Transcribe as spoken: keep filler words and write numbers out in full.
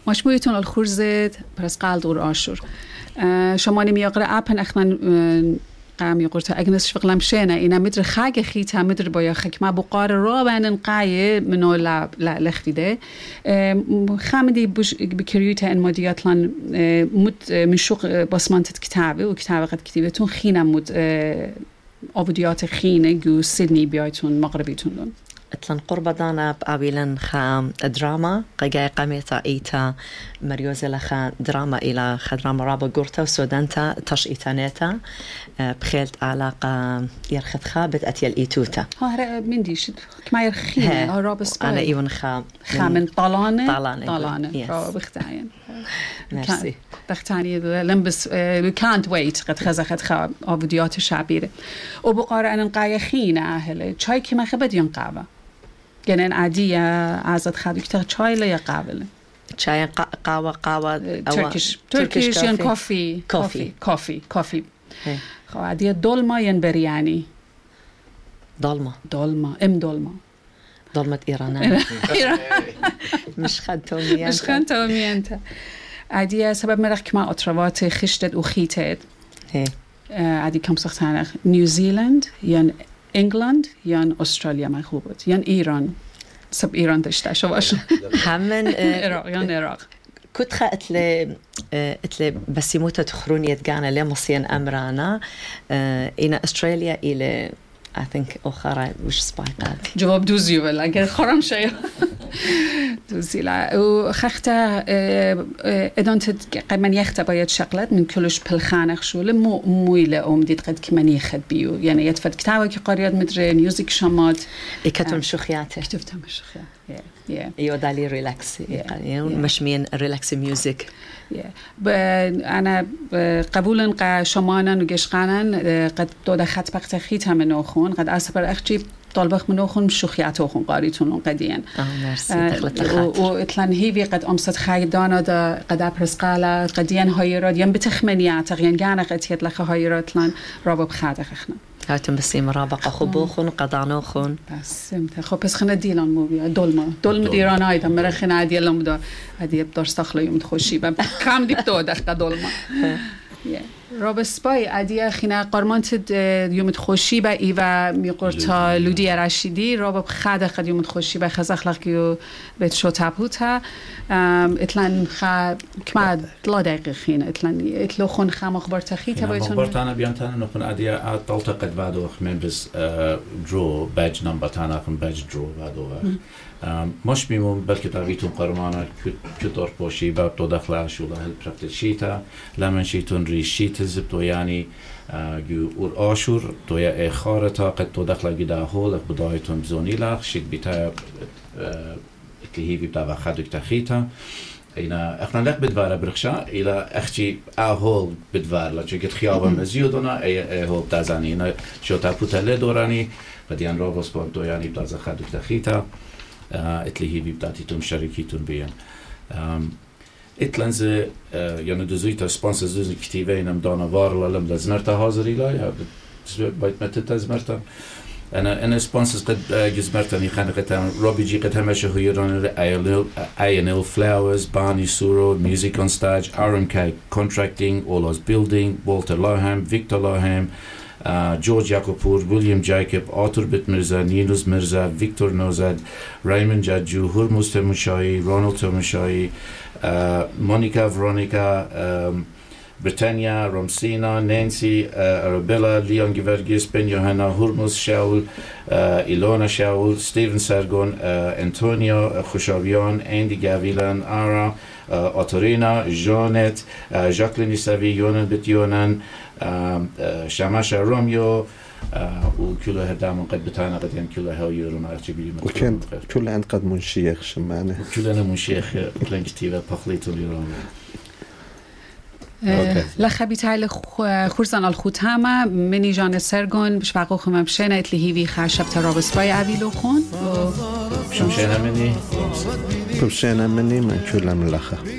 مشمويتون الخرزت برس قال دور آشور شماني ميقرأ أبن أخنا قام يقولت أجنس شغلم شينا إنا مدر خاجة خيتها مدر بايا خك ما بقار رابن نقاية منو لا لا لخفيده خامدي بش بكريوتها إن مديات لان مد من شغل بصمانة كتابة وكتابة قد كتابتون خينا مد أوديات خينة جو سيدني بيايتون مغربيتون دون اتلن قرب دانا بقابلن خام دراما قاقاي قاميتا ايتا مريوزة لخا دراما الى خدراما رابا قرطة وسودانتا تش ايتانيتا بخيلت علاقة يرخد خابت اتيال ايتوتا ها من دي شد كما يرخينا رابا سباي انا ايون خا خا من طالانة طالانة طالانة رابا بختاين ميرسي بختاني لنبس we can't wait قد خزخت خا أوديات شعبيرة وبقارة أنا نقايا خينا أهله چای که ما خبد ين قابا يعني عادية عزت خادو كتر چای لا يقابل چای قاوا قاوا تركيش تركيش ين كوفي كوفي كوفي كوفي خو عادية دولما ين برياني دولما دولما ام دولما دولمة إيران مش خدتومي مش خدتومي أنت عادية سبب مرخ ما أطروات خشتت وخيتت عادي كم سختانه نيوزيلند ين إنجلند ين أستراليا ما خوبت ين إيران سب إيران دشته شو باش همن العراق ين العراق كنت خاطر ل اتل بسيموتة تخرونية جانا لمصين أمرانا إن أستراليا إلى I think أخرى وش سبايقات جواب دوزي ولا كده خرم شيء دوزي لا وخخته إدانت كمان يخته باید شغلات من كلش بالخانق شوله مو مويله أم ديت قد كمان يخد بيو يعني يتفد كتابة كقريات مدري ميوزك شمات كتبتم شخياته كتبتم شخيات yeah yeah يو دالي ريلاكس يعني مشمين ريلاكس ميوزك yeah أنا قبولا قا شمانا وجشقانا قد دودا خط بقت خيتها منو خون قد أسبر أختي طالبخ منو خون شخياته خون قاريتون قديان آه مرسي دخلت لخات وإطلان هيفي قد أمست خايدانا دا قد أبرز قالة قديان هايرات ين بتخمنيات ين جانا قتيت لخ هايرات لان رابط خادق إخنا هاتم بسيم رابق أخبوخون قدانوخون بس امت خب بس خنا ديلان موبيا دولما دولما ديران هايدا مرخنا عادي لهم دا عادي بدار استخلي يوم تخشي بام كم دي بتو دخل دولما رابط سباي عادي خنا قرمانت يوم تخشي با إيوا ميقرتا لودي رشيدي رابط خاده قد يوم تخشي با خزخ لقيو بيت شو تابوتا اتلان خا كما لا دقيقة خينا اتلان اتلو خون خا مخبر تخي تبايتون مخبر تانا بيان تانا نكون عادي طالتا قد بعدو members درو باج نمبر تانا كن باج درو بعدو مش بيمون بلكي تاغيتون قرمانا كتور بوشي باب تو دخل عشولا هل براكتشيتا لمن شيتون ريشيت زبتو يعني جو اور آشور تو يا إخارتا قد تو دخل جدا هول بدايتون بزوني لاخ شيك بتا اللي هي بتاع خدك تخيتا إنا إحنا لك بدوار برخشة إلى أختي أهول بدوار لكن قد خيابا مزيودنا أي هول تازاني إنا شو تابوتالي دوراني بديان روبوس بانتو يعني بتاع خدك تخيتا اللي هي بتاعتهم شركتهم بيان اتلنز يعني دوزيتا سبونسرز دوزي كتيبين ام دانا وار لم لازمرتا حاضري لا بايت متى زمرتا انا انا سبونسرز قد جزمرتني خنقتهم روبي جي قد همش هيرون اينل فلاورز باني سورو ميوزك اون ستاج ار ام كي كونتراكتنج اولوز بيلدينج والتر لاهام فيكتور لاهام جورج یاکوپور ویلیام جایکب آرتور بیت مرزا نیلوز مرزا ویکتور نوزاد رایمن جاجو هرموز تماشایی رونالد تماشایی مونیکا ورونیکا بریتانیا رومسینا نانسی آرابلا لیون گیورگیس بن یوهانا هرموز شاول ایلونا شاول ستیون سرگون انتونیو خوشاویان اندی گاویلان آرا آتورینا جانت ژاکلین ایساوی یونن بیت یونن شماش روميو وكله هدام قد بتاعنا قد يعني كله هاويرون أرتبيلي وكان كله عند قد منشيخ شمانه كلنا منشيخ كلنا كتيبة بخليتو ليرون لخبيت على خورزان الخوتامة مني جان سرگون بشفاقو خمم شنا اتلي هيوي خاشب ترابس باي عبيلو خون شمشينا مني شمشينا مني من كلنا من لخا